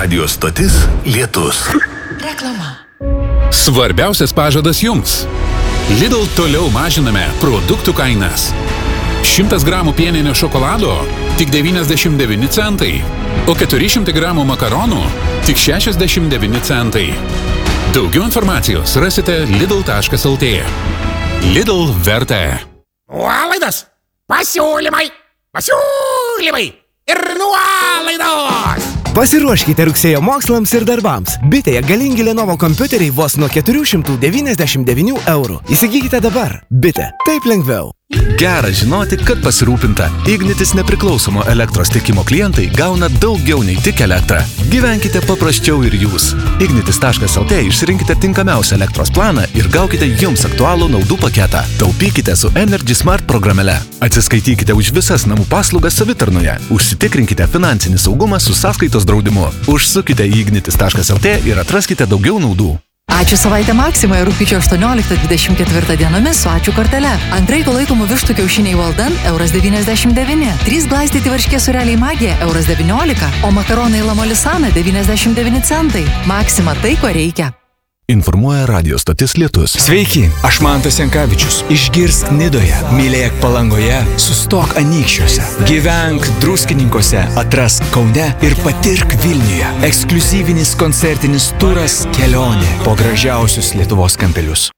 Radio stotis Lietus. Reklama. Svarbiausias pažadas jums. Lidl toliau mažiname produktų kainas. 100 gramų pieninio šokolado tik 99 centai, o 400 gramų makaronų tik 69 centai. Daugiau informacijos rasite lidl.lt. Lidl verta. Nuolaidos, pasiūlymai ir nuolaidos. Pasiruoškite rugsėjo mokslams ir darbams. Bitėje galingi Lenovo kompiuteriai vos nuo 499 €. Įsigykite dabar. Bitė. Taip lengviau. Gera žinoti, kad pasirūpinta. Ignitis nepriklausomo elektros tiekimo klientai gauna daugiau nei tik elektrą. Gyvenkite paprasčiau ir jūs. Ignitis.lt išsirinkite tinkamiausią elektros planą ir gaukite jums aktualų naudų paketą. Taupykite su Energy Smart programėle. Atsiskaitykite už visas namų paslaugas savitarnoje. Užsitikrinkite finansinį saugumą su sąskaitos draudimu. Užsukite į ignitis.lt ir atraskite daugiau naudų. Ačiū savaitę Maksimoje rugpjūčio 18-24 dienomis su ačiū kortele. Ant raito laikomų vištų kiaušiniai Walden €99, 3 glaistyti varškės sūreliai Magija €19, o makaronai Lamolisana 99 centai. Maksima tai, ko reikia. Informuoja Radio stotis Lietus. Sveiki, aš Mantas Jankavičius. Išgirsk Nidoje, mylėk Palangoje, sustok Anykščiuose, gyvenk Druskininkuose, atrask Kaune ir patirk Vilniuje. Ekskliuzyvinis koncertinis turas kelionė po gražiausius Lietuvos kampelius.